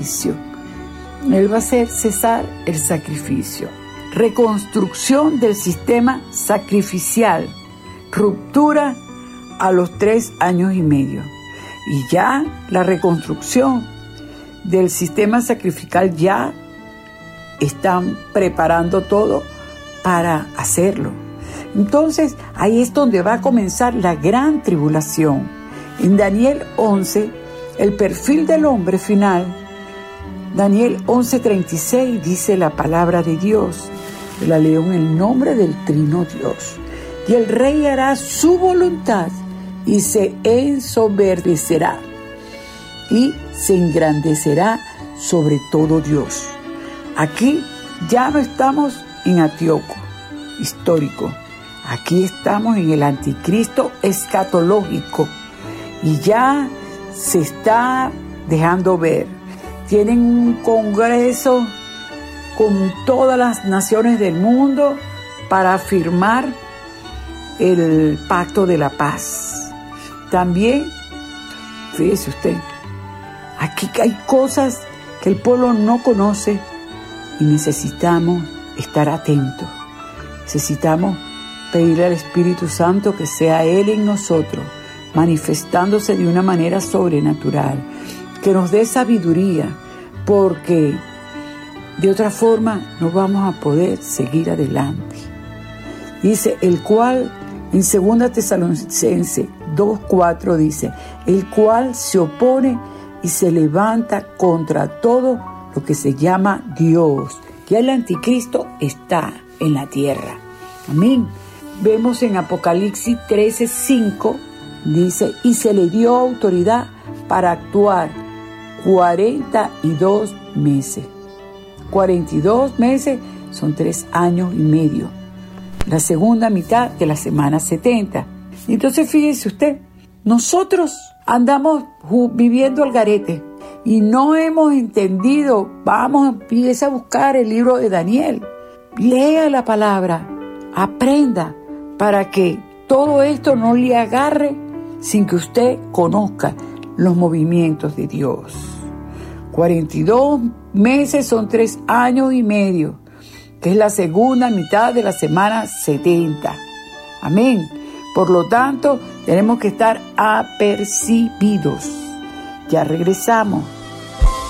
Él va a hacer cesar el sacrificio. Reconstrucción del sistema sacrificial. Ruptura a los 3 años y medio. Y ya la reconstrucción del sistema sacrificial ya están preparando todo para hacerlo. Entonces, ahí es donde va a comenzar la gran tribulación. En Daniel 11, el perfil del hombre final, Daniel 11:36 dice la palabra de Dios. La leo en el nombre del Trino Dios. Y el rey hará su voluntad y se ensoberbecerá y se engrandecerá sobre todo Dios. Aquí ya no estamos en Antíoco histórico. Aquí estamos en el anticristo escatológico y ya se está dejando ver. Tienen un congreso con todas las naciones del mundo para firmar el pacto de la paz. También, fíjese usted, aquí hay cosas que el pueblo no conoce y necesitamos estar atentos. Necesitamos pedirle al Espíritu Santo que sea Él en nosotros, manifestándose de una manera sobrenatural, que nos dé sabiduría, porque de otra forma no vamos a poder seguir adelante. Dice, el cual, en 2 Tesalonicenses 2:4 dice, el cual se opone y se levanta contra todo lo que se llama Dios. Ya el anticristo está en la tierra. Amén. Vemos en Apocalipsis 13:5, dice, y se le dio autoridad para actuar 42 meses. 42 meses son 3 años y medio. La segunda mitad de la semana 70. Entonces fíjese usted, nosotros andamos viviendo al garete y no hemos entendido. Empieza a buscar el libro de Daniel. Lea la palabra, aprenda para que todo esto no le agarre sin que usted conozca los movimientos de Dios. 42 meses son 3 años y medio, que es la segunda mitad de la semana 70. Amén. Por lo tanto, tenemos que estar apercibidos. Ya regresamos.